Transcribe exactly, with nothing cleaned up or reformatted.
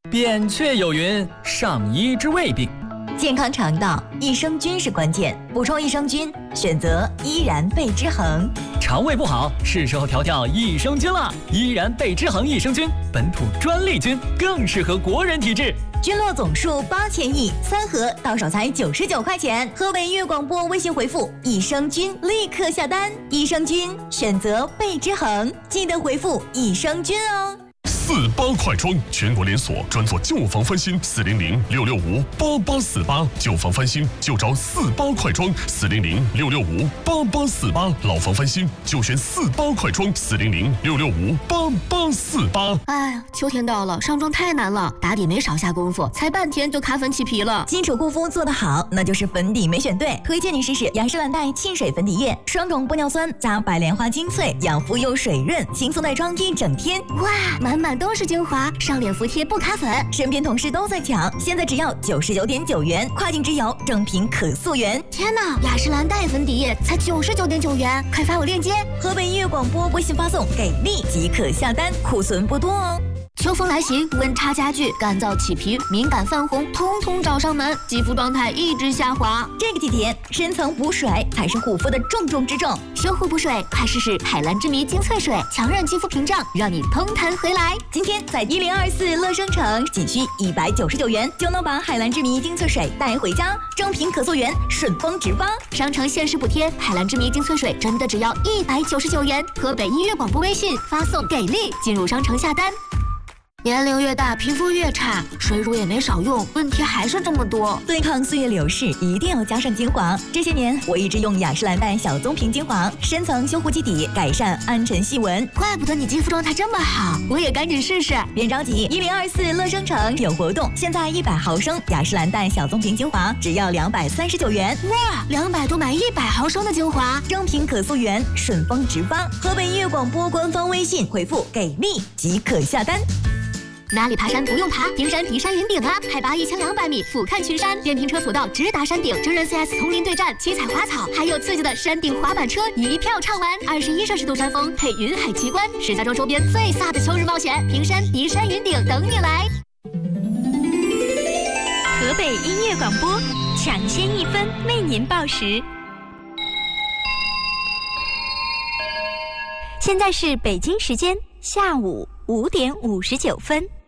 扁鹊有云：上医治未病。 健康肠道，益生菌是关键。补充益生菌，选择依然贝之恒。 肠胃不好，是时候调调益生菌了。依然贝之恒益生菌，本土专利菌，更适合国人体质。 菌落总数八千亿，三盒到手才九十九块钱。河北音乐广播微信回复益生菌，立刻下单。益生菌选择贝之恒，记得回复益生菌哦。 四八快装，全国连锁，专做旧房翻新，四零零六六五八八四八，旧房翻新就找四八快装，四零零六六五八八四八，老房翻新就选四八快装，四零零六六五八八四八。 哎呀，秋天到了，上妆太难了，打底没少下功夫，才半天就卡粉起皮了。 基础护肤做得好，那就是粉底没选对，推荐你试试雅诗兰黛沁水粉底液，双种玻尿酸加白莲花精粹，养肤又水润，轻松带妆一整天。 哇，满满都是精华，上脸服帖不卡粉。 身边同事都在抢，现在只要九十九点九元，跨境直邮，正品可溯源。 天哪，雅诗兰黛粉底液才九十九点九元，快发我链接。 河北音乐广播微信发送给力即可下单，库存不多哦。 秋风来袭，温差加剧，干燥起皮、敏感泛红，通通找上门，肌肤状态一直下滑。 这个季节，深层补水才是护肤的重中之重。 修护补水，快试试海蓝之谜精粹水，强韧肌肤屏障，让你通弹回来。 今天在一零二四乐生城，仅需一百九十九元就能把海蓝之谜精粹水带回家，正品可溯源，顺丰直发。 商城限时补贴，海蓝之谜精粹水真的只要一百九十九元。河北音乐广播微信发送给力，进入商城下单。年龄越大，皮肤越差，水乳也没少用，问题还是这么多。 对抗岁月流逝，一定要加上精华。这些年，我一直用雅诗兰黛小棕瓶精华，深层修护基底，改善暗沉细纹。 怪不得你肌肤状态这么好，我也赶紧试试。 别着急，一零二四乐生城有活动，现在一百毫升雅诗兰黛小棕瓶精华只要两百三十九元。 哇，两百多买一百毫升的精华， 正品可溯源，顺丰直发。河北音乐广播官方微信回复给力即可下单。 哪里爬山不用爬？平山迪山云顶啊，海拔一千两百米，俯瞰群山，电瓶车索道直达山顶，真人 C S 丛林对战，七彩花草，还有刺激的山顶滑板车，一票畅玩。二十一摄氏度山峰配云海奇观，石家庄周边最飒的秋日冒险，平山迪山云顶等你来。 河北音乐广播，抢先一分为您报时。现在是北京时间下午五点五十九分。